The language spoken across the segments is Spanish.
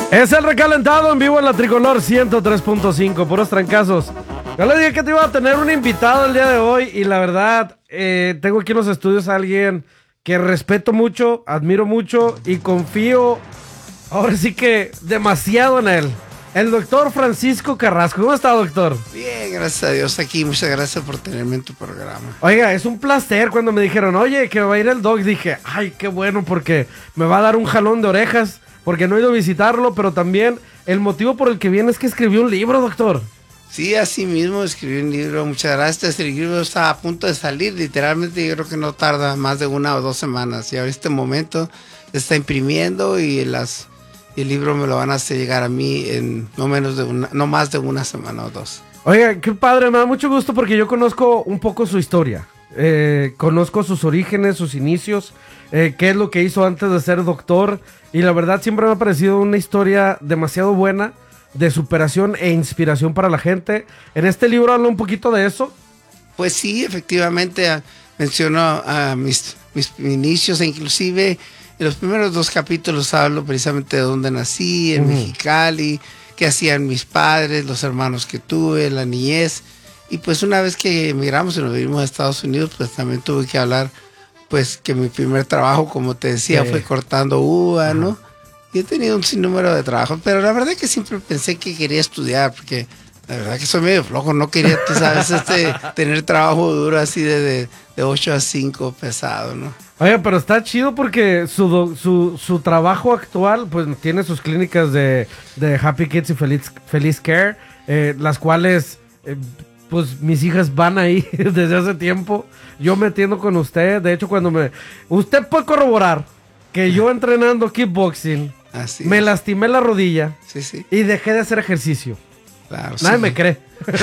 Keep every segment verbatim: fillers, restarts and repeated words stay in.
Es el recalentado en vivo en la Tricolor ciento tres punto cinco, puros trancazos. Yo le dije que te iba a tener un invitado el día de hoy y la verdad, eh, tengo aquí en los estudios a alguien que respeto mucho, admiro mucho y confío, ahora sí que demasiado en él. El doctor Francisco Carrasco. ¿Cómo está, doctor? Bien, gracias a Dios aquí. Muchas gracias por tenerme en tu programa. Oiga, es un placer. Cuando me dijeron, oye, que va a ir el doc, dije, ay, qué bueno, porque me va a dar un jalón de orejas, porque no he ido a visitarlo, pero también el motivo por el que viene es que escribió un libro, doctor. Sí, así mismo escribí un libro. Muchas gracias. El libro está a punto de salir. Literalmente yo creo que no tarda más de una o dos semanas. Y a este momento se está imprimiendo y las... Y el libro me lo van a hacer llegar a mí en no menos de una, no más de una semana o dos. Oiga, qué padre, me da mucho gusto porque yo conozco un poco su historia. Eh, conozco sus orígenes, sus inicios, eh, qué es lo que hizo antes de ser doctor. Y la verdad siempre me ha parecido una historia demasiado buena de superación e inspiración para la gente. En este libro habla un poquito de eso. Pues sí, efectivamente menciono a mis, mis inicios e inclusive... En los primeros dos capítulos hablo precisamente de dónde nací, en uh-huh. Mexicali, qué hacían mis padres, los hermanos que tuve, la niñez. Y pues una vez que emigramos y nos vinimos a Estados Unidos, pues también tuve que hablar, pues que mi primer trabajo, como te decía, sí. fue cortando uva, uh-huh. ¿no? Y he tenido un sinnúmero de trabajos, pero la verdad que siempre pensé que quería estudiar, porque la verdad que soy medio flojo, no quería, tú sabes, este, tener trabajo duro así de, de, de ocho a cinco pesado, ¿no? Oye, pero está chido porque su, su, su trabajo actual, pues tiene sus clínicas de, de Happy Kids y Feliz, Feliz Care, eh, las cuales, eh, pues mis hijas van ahí desde hace tiempo. Yo me atiendo con usted, de hecho cuando me... Usted puede corroborar que yo entrenando kickboxing, Así me es. lastimé la rodilla sí, sí. y dejé de hacer ejercicio. Claro, nadie sí. me cree.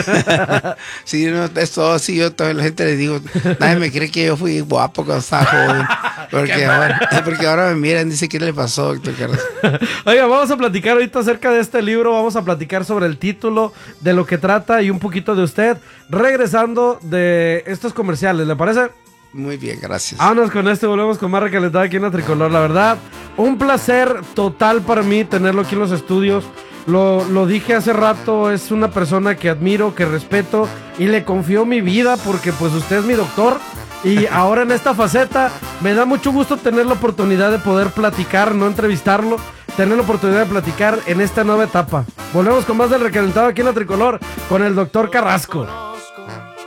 Sí, no, es todo así. Yo a la gente le digo, nadie me cree que yo fui guapo cuando estaba joven. Porque ahora, porque ahora me miran y dicen, ¿qué le pasó, doctor Carrasco? Oiga, vamos a platicar ahorita acerca de este libro. Vamos a platicar sobre el título, de lo que trata y un poquito de usted. Regresando de estos comerciales, ¿le parece? Muy bien, gracias. Vámonos con esto y volvemos con más recalentada aquí en la Tricolor. La verdad, un placer total para mí tenerlo aquí en los estudios. Lo, lo dije hace rato, es una persona que admiro, que respeto y le confío mi vida porque pues usted es mi doctor y ahora en esta faceta me da mucho gusto tener la oportunidad de poder platicar, no entrevistarlo, tener la oportunidad de platicar en esta nueva etapa. Volvemos con más del recalentado aquí en la Tricolor con el doctor Carrasco.